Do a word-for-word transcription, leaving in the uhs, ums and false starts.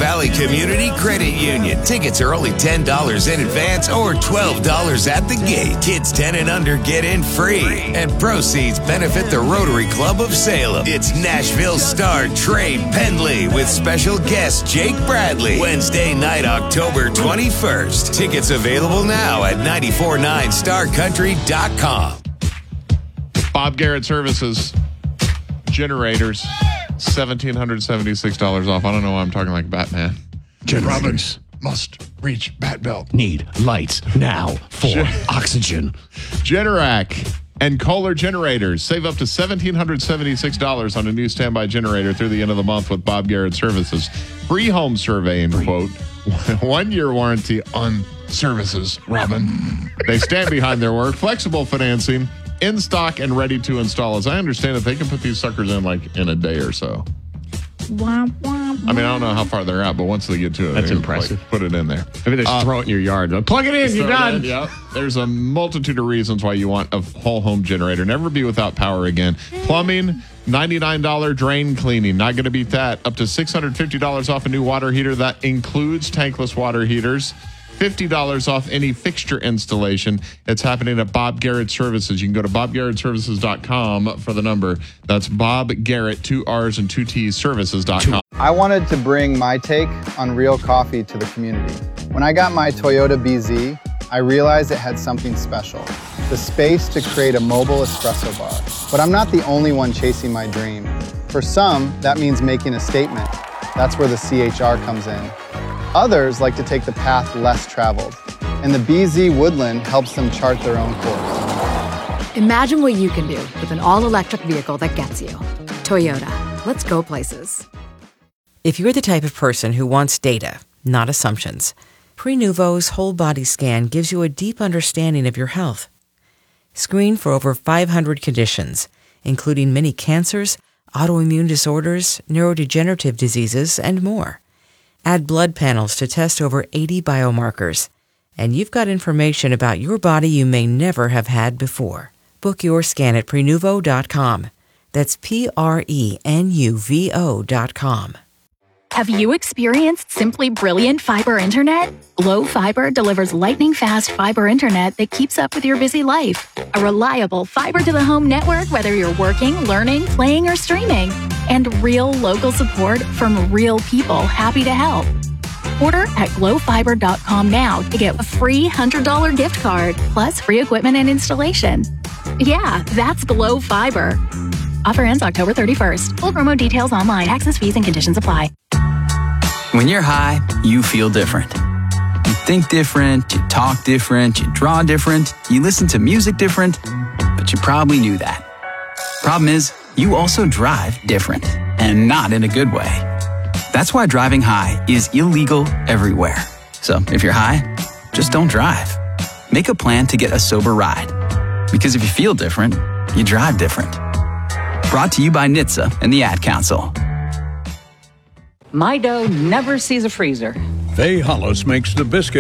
Valley Community Credit Union. Tickets are only ten dollars in advance or twelve dollars at the gate. Kids ten and under get in free. And proceeds benefit the Rotary Club of Salem. It's Nashville star Trey Pendley with special guest Jake Bradley. Wednesday night, October twenty-first. Tickets available now at nine four nine star country dot com. Bob Garrett Services. Generators. one thousand seven hundred seventy-six dollars off. I don't know why I'm talking like Batman. Generators must reach bat belt. Need lights now for Gen- oxygen. Generac and Kohler Generators. Save up to one thousand seven hundred seventy-six dollars on a new standby generator through the end of the month with Bob Garrett Services. Free home survey, in quote. One-year warranty on services, Robin. They stand behind their work. Flexible financing. In stock and ready to install. As I understand it, they can put these suckers in like in a day or so. Wah, wah, wah. I mean, I don't know how far they're at, but once they get to it, That's they impressive. Like, put it in there. Maybe they just Uh, throw it in your yard. Plug it in, you're done. In, yep. There's a multitude of reasons why you want a whole home generator. Never be without power again. Plumbing, ninety-nine dollars drain cleaning. Not going to beat that. Up to six hundred fifty dollars off a new water heater. That includes tankless water heaters. fifty dollars off any fixture installation. It's happening at Bob Garrett Services. You can go to bob garrett services dot com for the number. That's Bob Garrett, two R's and two T's, services dot com. I wanted to bring my take on real coffee to the community. When I got my Toyota B Z, I realized it had something special. The space to create a mobile espresso bar. But I'm not the only one chasing my dream. For some, that means making a statement. That's where the C H R comes in. Others like to take the path less traveled, and the B Z Woodland helps them chart their own course. Imagine what you can do with an all-electric vehicle that gets you. Toyota. Let's go places. If you're the type of person who wants data, not assumptions, Prenuvo's whole body scan gives you a deep understanding of your health. Screen for over five hundred conditions, including many cancers, autoimmune disorders, neurodegenerative diseases, and more. Add blood panels to test over eighty biomarkers, and you've got information about your body you may never have had before. Book your scan at prenuvo dot com. That's P R E N U V O dot com. Have you experienced simply brilliant fiber internet? Glow Fiber delivers lightning-fast fiber internet that keeps up with your busy life. A reliable fiber-to-the-home network, whether you're working, learning, playing, or streaming. And real local support from real people happy to help. Order at glow fiber dot com now to get a free one hundred dollars gift card, plus free equipment and installation. Yeah, that's Glow Fiber. Offer ends October thirty-first. Full promo details online. Taxes, fees, and conditions apply. When you're high, you feel different. You think different, you talk different, you draw different, you listen to music different, but you probably knew that. Problem is, you also drive different, and not in a good way. That's why driving high is illegal everywhere. So if you're high, just don't drive. Make a plan to get a sober ride. Because if you feel different, you drive different. Brought to you by N H T S A and the Ad Council. My dough never sees a freezer. Faye Hollis makes the biscuit